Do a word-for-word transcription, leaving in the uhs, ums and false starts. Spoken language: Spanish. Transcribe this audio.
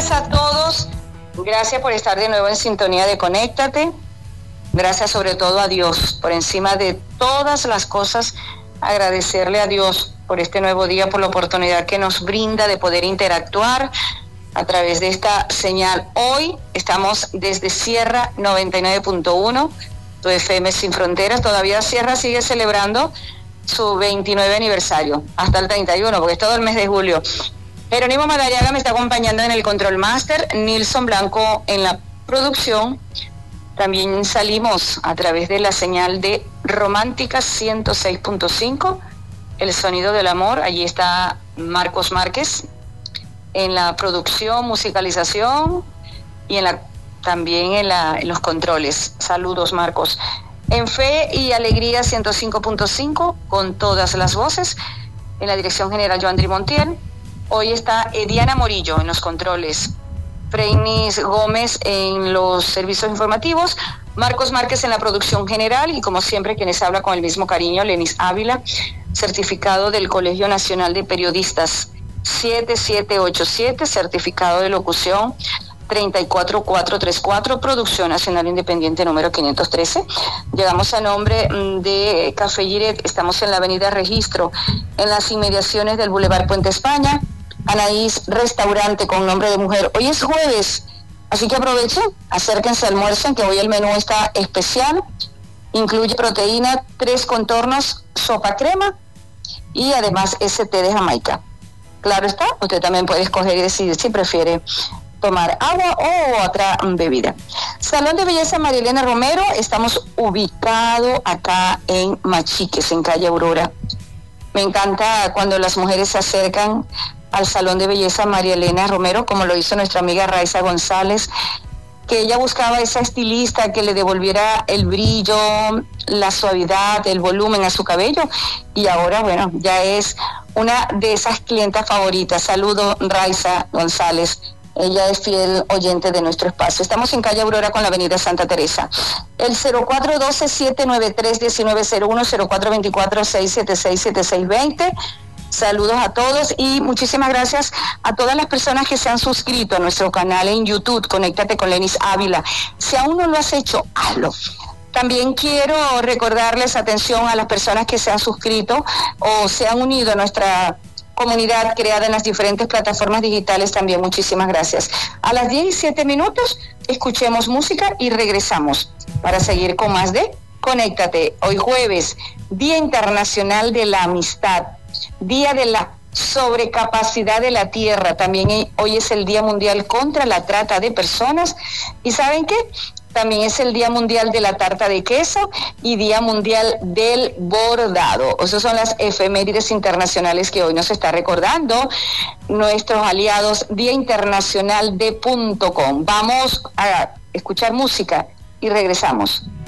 días a todos. Gracias por estar de nuevo en sintonía de Conéctate. Gracias sobre todo a Dios, por encima de todas las cosas, agradecerle a Dios por este nuevo día, por la oportunidad que nos brinda de poder interactuar a través de esta señal. Hoy estamos desde Sierra noventa y nueve punto uno, tu F M Sin Fronteras. Todavía Sierra sigue celebrando su veintinueve aniversario, hasta el treinta y uno, porque es todo el mes de julio. Jerónimo Madariaga me está acompañando en el Control Master, Nilson Blanco en la producción. También salimos a través de la señal de Romántica ciento seis punto cinco, El Sonido del Amor. Allí está Marcos Márquez en la producción, musicalización y en la también en, la, en los controles. Saludos, Marcos. En Fe y Alegría ciento cinco punto cinco, con todas las voces. En la dirección general, Joandri Montiel. Hoy está Ediana Morillo en los controles, Freinis Gómez en los servicios informativos, Marcos Márquez en la producción general y como siempre quienes habla con el mismo cariño, Lenis Ávila, certificado del Colegio Nacional de Periodistas siete siete ocho siete, certificado de locución treinta y cuatro mil cuatrocientos treinta y cuatro, Producción Nacional Independiente número quinientos trece. Llegamos a nombre de Café Giret, estamos en la avenida Registro, en las inmediaciones del Boulevard Puente España. Anaís Restaurante con nombre de mujer. Hoy es jueves, así que aprovechen, acérquense, almuercen, que hoy el menú está especial. Incluye proteína, tres contornos, sopa crema y además ese té de Jamaica. Claro está, usted también puede escoger y decidir si prefiere tomar agua o otra bebida. Salón de Belleza María Elena Romero, estamos ubicados acá en Machiques, en calle Aurora. Me encanta cuando las mujeres se acercan al Salón de Belleza María Elena Romero, como lo hizo nuestra amiga Raiza González, que ella buscaba esa estilista que le devolviera el brillo, la suavidad, el volumen a su cabello, y ahora, bueno, ya es una de esas clientas favoritas. Saludo, Raiza González. Ella es fiel oyente de nuestro espacio. Estamos en calle Aurora con la avenida Santa Teresa. El cero cuatro uno dos, siete nueve tres, uno nueve cero uno, cero cuatro dos cuatro, seis siete seis, siete seis dos cero. Saludos a todos y muchísimas gracias a todas las personas que se han suscrito a nuestro canal en YouTube, Conéctate con Lenis Ávila. Si aún no lo has hecho, hazlo. También quiero recordarles, atención, a las personas que se han suscrito o se han unido a nuestra comunidad creada en las diferentes plataformas digitales. También muchísimas gracias. A las diez y siete minutos escuchemos música y regresamos para seguir con más de Conéctate. Hoy jueves, Día Internacional de la Amistad, Día de la Sobrecapacidad de la Tierra. También hoy es el Día Mundial contra la Trata de Personas. ¿Y saben qué? También es el Día Mundial de la Tarta de Queso y Día Mundial del Bordado. Esas son las efemérides internacionales que hoy nos está recordando nuestros aliados Día Internacional de punto com. Vamos a escuchar música y regresamos.